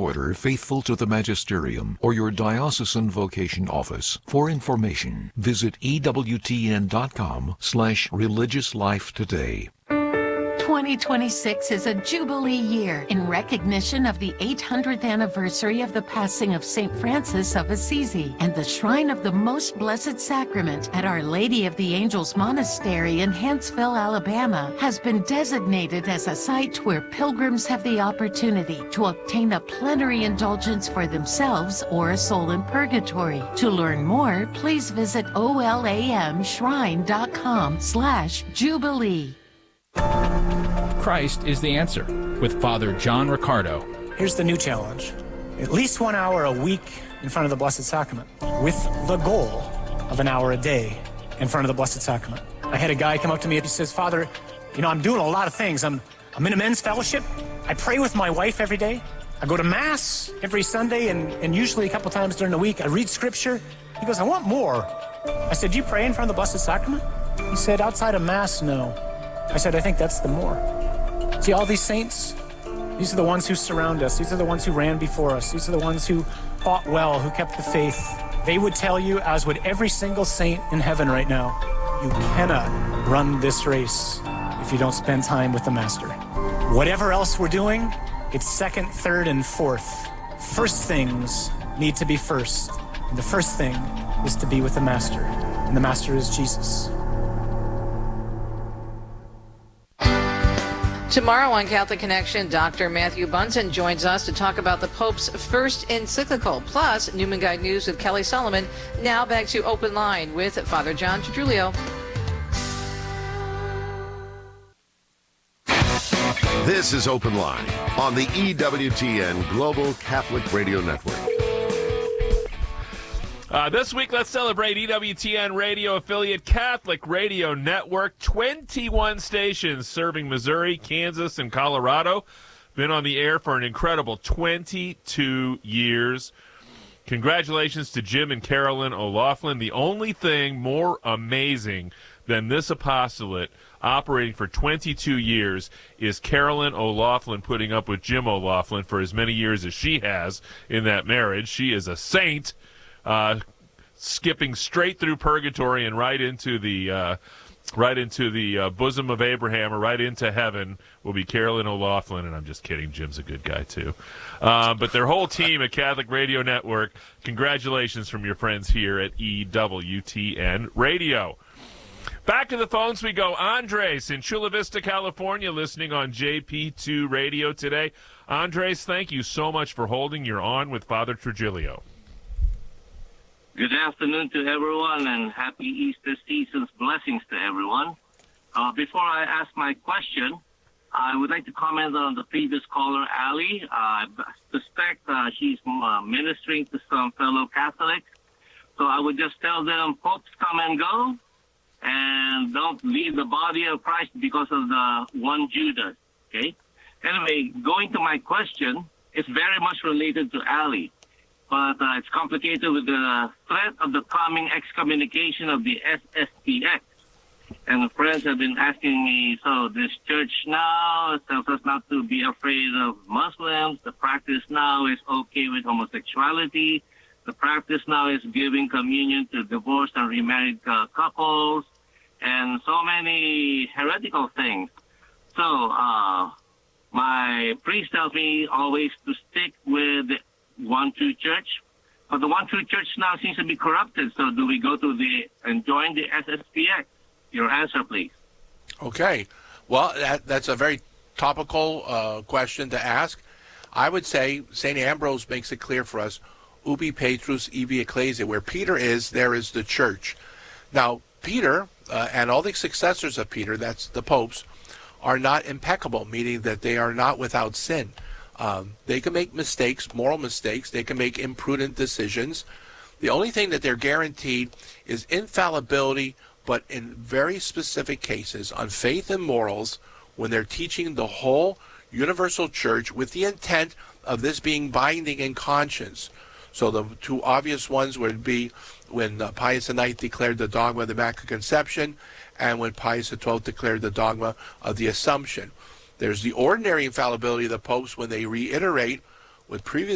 order faithful to the magisterium or your diocesan vocation office. For information, visit ewtn.com/religiouslife-today. 2026 is a Jubilee year in recognition of the 800th anniversary of the passing of St. Francis of Assisi, and the Shrine of the Most Blessed Sacrament at Our Lady of the Angels Monastery in Huntsville, Alabama, has been designated as a site where pilgrims have the opportunity to obtain a plenary indulgence for themselves or a soul in purgatory. To learn more, please visit olamshrine.com/Jubilee. Christ is the answer, with Father John Riccardo. Here's the new challenge. At least 1 hour a week in front of the Blessed Sacrament, with the goal of an hour a day in front of the Blessed Sacrament. I had a guy come up to me and he says, Father, I'm doing a lot of things. I'm in a men's fellowship. I pray with my wife every day. I go to Mass every Sunday and usually a couple times during the week. I read Scripture. He goes, I want more. I said, do you pray in front of the Blessed Sacrament? He said, outside of Mass, no. I said, I think that's the more. See, all these saints, these are the ones who surround us. These are the ones who ran before us. These are the ones who fought well, who kept the faith. They would tell you, as would every single saint in heaven right now, you cannot run this race if you don't spend time with the Master. Whatever else we're doing, it's second, third, and fourth. First things need to be first. And the first thing is to be with the Master. And the Master is Jesus. Tomorrow on Catholic Connection, Dr. Matthew Bunson joins us to talk about the Pope's first encyclical, plus Newman Guide News with Kelly Solomon. Now back to Open Line with Father John Trujillo. This is Open Line on the EWTN Global Catholic Radio Network. This week, let's celebrate EWTN radio affiliate Catholic Radio Network. 21 stations serving Missouri, Kansas, and Colorado. Been on the air for an incredible 22 years. Congratulations to Jim and Carolyn O'Loughlin. The only thing more amazing than this apostolate operating for 22 years is Carolyn O'Loughlin putting up with Jim O'Loughlin for as many years as she has in that marriage. She is a saint. Skipping straight through purgatory and right into the bosom of Abraham, or right into heaven, will be Carolyn O'Loughlin. And I'm just kidding. Jim's a good guy, too. But their whole team at Catholic Radio Network, congratulations from your friends here at EWTN Radio. Back to the phones we go. Andres in Chula Vista, California, listening on JP2 Radio today. Andres, thank you so much for holding. You're on with Father Trujillo. Good afternoon to everyone, and happy Easter season's blessings to everyone. Before I ask my question, I would like to comment on the previous caller, Ali. I suspect she's ministering to some fellow Catholics. So I would just tell them, popes come and go, and don't leave the body of Christ because of the one Judas, okay? Anyway, going to my question, it's very much related to Ali. But it's complicated with the threat of the coming excommunication of the SSPX. And the friends have been asking me, so this church now tells us not to be afraid of Muslims. The practice now is okay with homosexuality. The practice now is giving communion to divorced and remarried couples. And so many heretical things. So my priest tells me always to stick with the one true church, but the one true church now seems to be corrupted. So do we go to and join the SSPX? Your answer, please. Okay. Well, that's a very topical question to ask. I would say St. Ambrose makes it clear for us, ubi Petrus, ibi ecclesia. Where Peter is, there is the church. Now, Peter and all the successors of Peter, that's the popes, are not impeccable, meaning that they are not without sin. They can make mistakes, moral mistakes. They can make imprudent decisions. The only thing that they're guaranteed is infallibility, but in very specific cases on faith and morals, when they're teaching the whole universal church with the intent of this being binding in conscience. So the two obvious ones would be when Pius IX declared the dogma of the Immaculate Conception and when Pius XII declared the dogma of the Assumption. There's the ordinary infallibility of the popes when they reiterate what previous